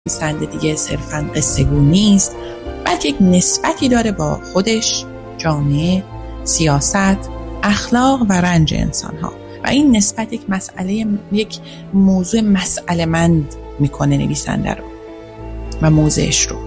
نویسنده دیگه صرفاً قصه گو نیست، بلکه یک نسبتی داره با خودش، جامعه، سیاست، اخلاق و رنج انسان‌ها و این نسبت یک موضوع مسئله مند میکنه نویسنده رو و موضوعش رو.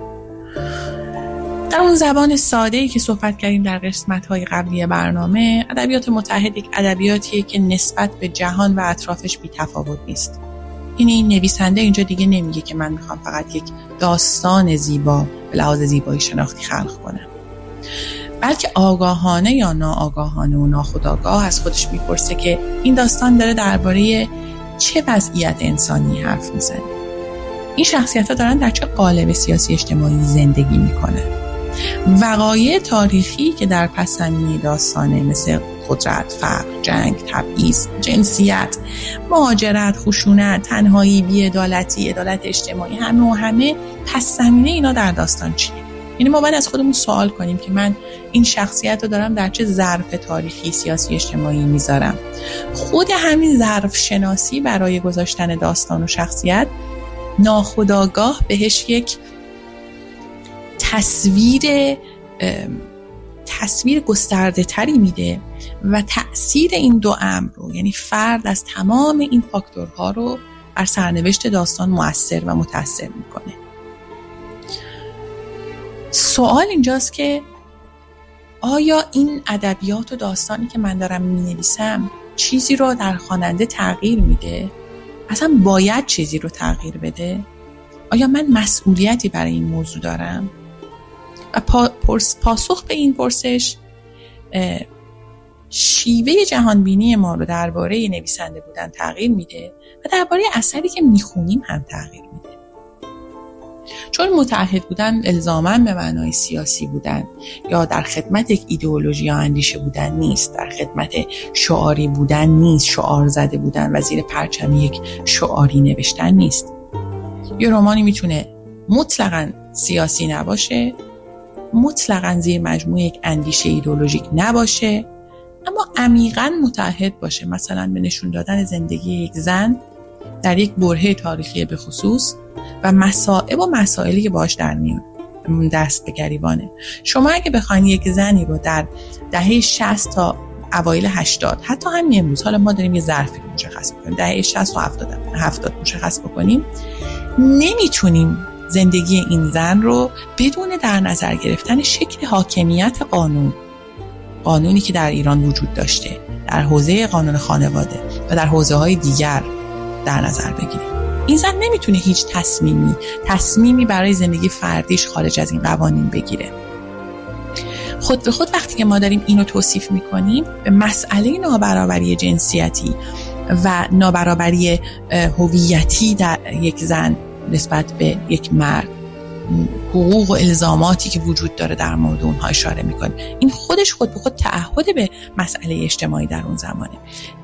در اون زبان ساده‌ای که صحبت کردیم در قسمت‌های قبلی برنامه، ادبیات متحد یک ادبیاتیه که نسبت به جهان و اطرافش بی‌تفاوت نیست. این نویسنده اینجا دیگه نمیگه که من میخوام فقط یک داستان زیبا به لحاظ زیبایی شناختی خلق کنم، بلکه آگاهانه یا ناآگاهانه و ناخودآگاه از خودش میپرسه که این داستان داره درباره چه وضعیت انسانی حرف میزنه، این شخصیت‌ها دارن در چه قالب سیاسی اجتماعی زندگی میکنن. وقایع تاریخی که در پس‌زمینه داستانه مثل قدرت، فقر، جنگ، تبعیض، جنسیت، مهاجرت، خشونت، تنهایی، بی‌عدالتی، عدالت اجتماعی، همه پس‌زمینه اینا در داستان چیه؟ یعنی ما باید از خودمون سوال کنیم که من این شخصیت رو دارم در چه ظرف تاریخی، سیاسی، اجتماعی میذارم. خود همین ظرف شناسی برای گذاشتن داستان و شخصیت ناخودآگاه بهش یک تصویر گسترده تری میده و تأثیر این دو امر رو، یعنی فرد از تمام این فاکتورها رو بر سرنوشت داستان مؤثر و متأثر میکنه. سوال اینجاست که آیا این ادبیات و داستانی که من دارم مینویسم چیزی رو در خواننده تغییر میده؟ اصلا باید چیزی رو تغییر بده؟ آیا من مسئولیتی برای این موضوع دارم؟ و پاسخ به این پرسش شیوه جهانبینی ما رو درباره نویسنده بودن تغییر میده و درباره اثری که میخونیم هم تغییر میده. چون متعهد بودن الزاماً به معنای سیاسی بودن یا در خدمت یک ایدئولوژی یا اندیشه بودن نیست، در خدمت شعاری بودن نیست، شعار زده بودن و زیر پرچم یک شعاری نوشتن نیست. یه رمانی میتونه مطلقاً سیاسی نباشه، مطلقاً زیر مجموعه یک اندیشه ایدئولوژیک نباشه، اما عمیقاً متعهد باشه، مثلا به نشون دادن زندگی یک زن در یک برهه تاریخی به خصوص و مصائب و مسائلی که باهاش در میون دست به گریبانه. شما اگه بخواید یک زنی رو در دهه 60 تا اوایل 80، حتی همین امروز، حالا ما داریم یه ظرفی رو مشخص می‌کنیم، دهه 60 و 70 مشخص بکنیم، نمیتونیم زندگی این زن رو بدون در نظر گرفتن شکل حاکمیت قانونی که در ایران وجود داشته در حوزه قانون خانواده و در حوزه‌های دیگر در نظر بگیریم. این زن نمیتونه هیچ تصمیمی برای زندگی فردیش خارج از این قوانین بگیره. خود به خود وقتی که ما داریم اینو توصیف میکنیم، به مسئله نابرابری جنسیتی و نابرابری هویتی در یک زن نسبت به یک مرد، حقوق و الزاماتی که وجود داره در مورد اونها اشاره میکنیم. این خود به خود تعهد به مسئله اجتماعی در اون زمانه.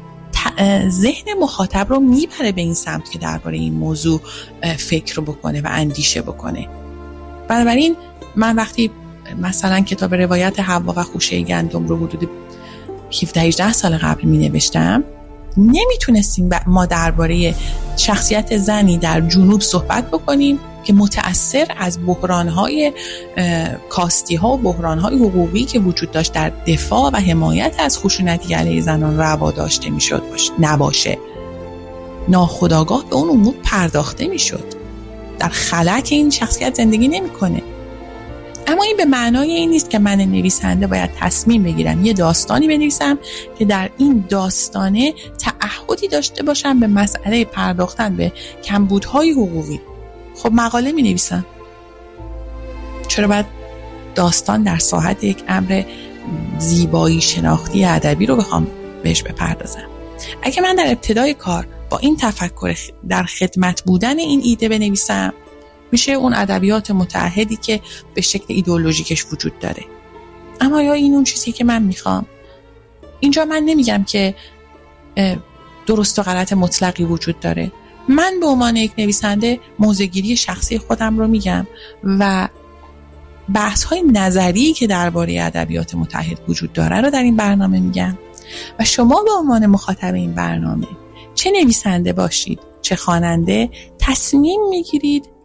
ذهن مخاطب رو میبره به این سمت که درباره این موضوع فکر رو بکنه و اندیشه بکنه. بنابراین من وقتی مثلا کتاب روایت حوا و خوشه گندم رو حدود 17-18 سال قبل می نوشتم، نمیتونستیم ما درباره شخصیت زنی در جنوب صحبت بکنیم که متأثر از بحران‌های کاستی‌ها و بحران‌های حقوقی که وجود داشت در دفاع و حمایت از خشونتی علیه زنان روا داشته میشد نباشه. ناخودآگاه به اون امور پرداخته میشد. در خلأ این شخصیت زندگی نمیکنه. اما این به معنای این نیست که من نویسنده باید تصمیم بگیرم یه داستانی بنویسم که در این داستانه تعهدی داشته باشم به مسئله پرداختن به کمبودهای حقوقی. خب مقاله می نویسم، چرا باید داستان در ساحت یک امر زیبایی شناختی ادبی رو بخوام بهش بپردازم؟ اگه من در ابتدای کار با این تفکر در خدمت بودن این ایده بنویسم، میشه اون ادبیات متعهدی که به شکل ایدئولوژیکش وجود داره. اما یا این اون چیزی که من میخوام؟ اینجا من نمیگم که درست و غلط مطلقی وجود داره. من به عنوان یک نویسنده موضع‌گیری شخصی خودم رو میگم و بحث‌های نظری که درباره ادبیات متحد وجود داره رو در این برنامه میگم و شما به عنوان مخاطب این برنامه چه نویسنده باشید چه خواننده تصمیم میگیرید